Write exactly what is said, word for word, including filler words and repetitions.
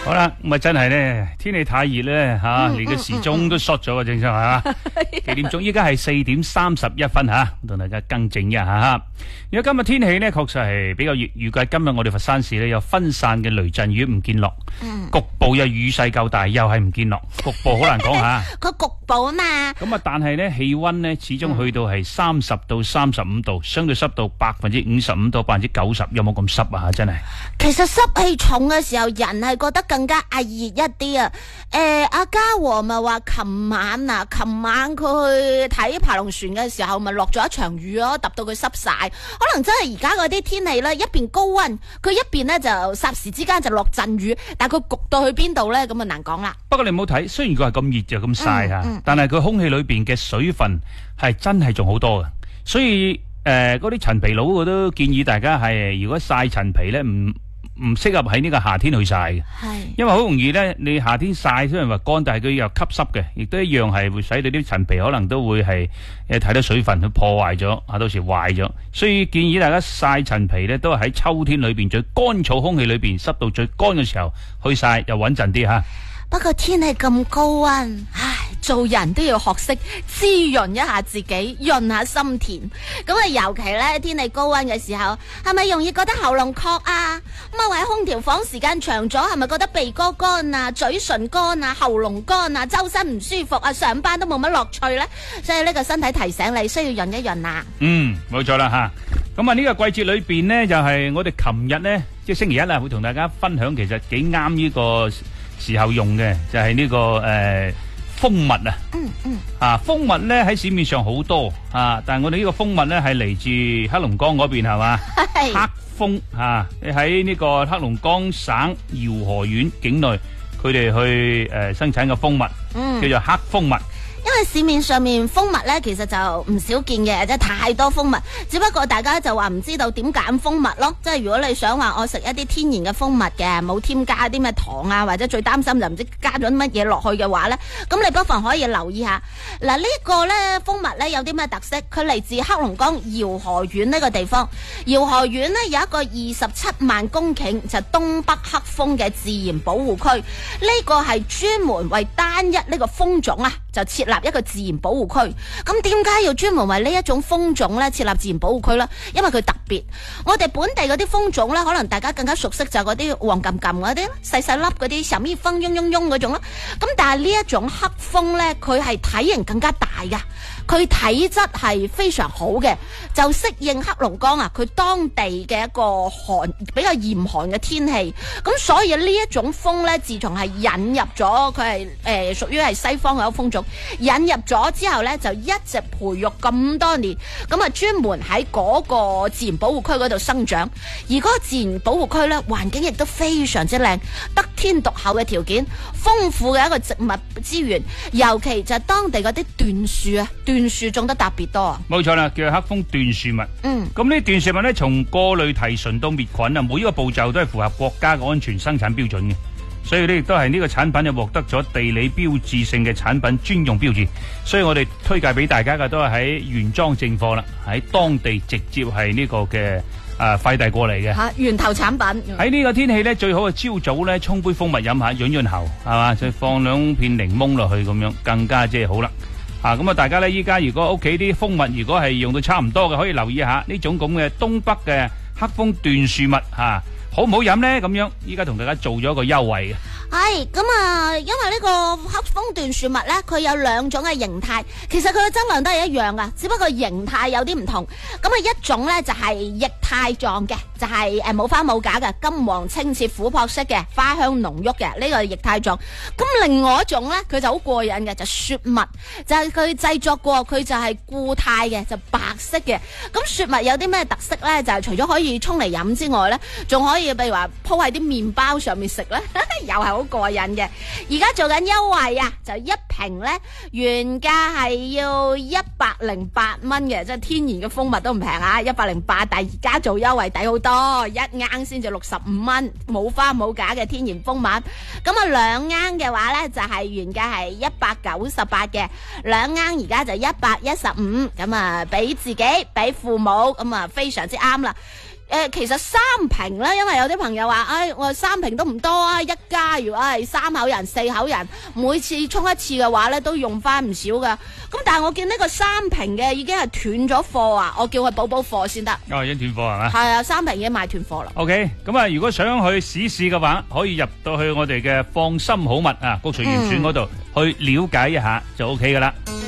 好啦，咁啊真係咧，天氣太熱咧吓，你嘅時鐘都 short 咗啊，正常係嘛？幾點鐘？依家係四點三十一分吓，同大家更正一下吓。如果今日天氣咧，確實係比較熱，預計今日我哋佛山市咧有分散嘅雷陣雨唔見落，局部有雨勢夠大，又係唔見落，局部好難講吓。 佢局部啊嘛。 咁啊，但係咧氣溫咧始終去到係三十到三十五度，相對濕度百分之五十五到百分之九十，有冇咁濕啊？吓，真係。 其實濕氣重嘅時候，人係覺得更加壓熱一啲啊！誒，阿嘉禾咪話琴晚啊，琴晚佢去睇爬龍船嘅時候，咪落咗一場雨咯，揼到佢濕晒。可能真係而家嗰啲天氣咧，一邊高溫，佢一邊咧就霎時之間就落陣雨，但係佢焗到去邊度咧，咁啊難講啦。 不過你唔好睇，雖然佢係咁熱就咁曬吓， 嗯嗯、 但係佢空氣裏邊嘅水分係真係仲好多嘅，所以誒嗰啲陳皮佬我都建議大家係如果曬陳皮咧唔。唔適合喺呢個夏天去曬嘅，因為好容易咧，你夏天曬雖然話乾，但係佢又吸濕嘅，亦都一樣係會使到啲陳皮可能都會係誒睇到水分去破壞咗，啊到時壞咗，所以建議大家曬陳皮咧都係喺秋天裏邊最乾燥空氣裏邊濕度最乾嘅時候去曬，又穩陣啲吓。 不過天氣咁高溫，唉，做人都要學識滋潤一下自己，潤下心田。咁啊，尤其咧天氣高溫嘅時候，係咪容易覺得喉嚨渴啊？咁啊，或者空調房時間長咗，係咪覺得鼻哥乾啊、嘴唇乾啊、喉嚨乾啊、周身唔舒服啊？上班都冇乜樂趣咧，所以呢個身體提醒你需要潤一潤啊。嗯， 冇錯啦吓。咁啊呢個季節裏邊呢，就係、是、我哋琴日呢，即係星期一啊，會同大家分享，其實幾啱呢個時候用嘅就係、是、呢、這個誒、呃、蜂蜜啊， 嗯嗯， 啊蜂蜜咧喺市面上好多啊，但係我哋呢個蜂蜜咧係嚟自黑龍江嗰邊係嘛，黑蜂啊，你喺呢個黑龍江省饒河縣境內，佢哋去誒、呃、生產嘅蜂蜜，嗯，叫做黑蜂蜜。 因為市面上面蜂蜜咧，其實就唔少見嘅，即係太多蜂蜜。只不過大家就話唔知道點揀蜂蜜咯。即係如果你想話我食一啲天然嘅蜂蜜嘅，冇添加啲咩糖啊，或者最擔心就唔知加咗乜嘢落去嘅話咧，咁你不妨可以留意下。嗱，呢個咧蜂蜜咧有啲咩特色？佢嚟自黑龍江饒河縣呢個地方。饒河縣呢有一個二十七萬公頃就東北黑蜂嘅自然保護區，呢個係專門為單一呢個蜂種啊就設立一個自然保護區。咁點解要專門為呢一種蜂種咧設立自然保護區咧？因為佢特別。我哋本地嗰啲蜂種咧，可能大家更加熟悉就係嗰啲黃冚冚嗰啲細細粒嗰啲小蜜蜂嗡嗡嗡嗰種啦。咁但係呢一種黑蜂咧，佢係體型更加大噶，佢體質係非常好嘅，就適應黑龍江啊佢當地嘅一個寒比較嚴寒嘅天氣。咁所以呢一種蜂咧，自從係引入咗，佢係誒屬於係西方嘅一個蜂種。引入咗之後呢，就一直培育咁多年，咁啊專門喺嗰個自然保護區嗰度生長。而嗰個自然保護區呢，環境亦都非常之靚，得天獨厚嘅條件，豐富嘅一個植物資源，尤其就係當地嗰啲椴樹啊，椴樹種得特別多啊。 冇錯啦，叫黑蜂椴樹蜜。嗯，咁呢椴樹蜜呢，從過濾提純到滅菌啊，每一個步驟都係符合國家嘅安全生產標準嘅。所以呢亦都係呢個產品就獲得咗地理標誌性嘅產品專用標誌，所以我哋推介俾大家嘅都係喺原裝正貨啦，喺當地直接係呢個嘅誒快遞過嚟嘅吓源頭產品。 喺呢個天氣咧，最好係朝早咧沖杯蜂蜜飲下，潤潤喉係嘛，再放兩片檸檬落去咁樣，更加即係好啦。啊咁啊，大家咧依家如果屋企啲蜂蜜如果係用到差唔多嘅，可以留意下呢種咁嘅東北嘅黑蜂椴樹蜜吓。好唔好飲呢？咁樣依家同大家做咗一個優惠嘅。 係咁啊，因為呢個黑蜂椴樹蜜呢，佢有兩種嘅形態，其實佢嘅質量都係一樣噶，只不過形態有啲唔同。咁啊，一種呢就係液態狀嘅，就係誒冇花冇假嘅，金黃清澈琥珀色嘅，花香濃郁嘅，呢個係液態狀。咁另外一種呢，佢就好過癮嘅，就雪蜜，就係佢製作過，佢就係固態嘅，就白色嘅。咁雪蜜有啲咩特色呢？就係除咗可以沖嚟飲之外呢，仲可以譬如話鋪喺啲麵包上面食咧，又係好過癮嘅。而家做緊優惠啊，就一瓶咧原價係要一百零八蚊嘅，即係天然嘅蜂蜜都唔平啊，一百零八，但係而家做優惠抵好多，一盎先至六十五蚊，冇花冇假嘅天然蜂蜜。咁啊兩盎嘅話咧就係原價係一百九十八嘅，兩盎而家就一百一十五，咁啊俾自己俾父母咁啊非常之啱啦。 誒，其實三瓶咧，因為有啲朋友話，唉，我三瓶都唔多啊，一家如果係三口人、四口人，每次沖一次嘅話咧，都用翻唔少噶。咁但係我見呢個三瓶嘅已經係斷咗貨啊，我叫佢補補貨先得。 哦，已經斷貨係嘛？ 係啊，三瓶已經賣斷貨啦。 OK，咁啊，如果想去試試嘅話，可以入到去我哋嘅放心好物啊，國粹嚴選嗰度去了解一下就 OK 噶啦。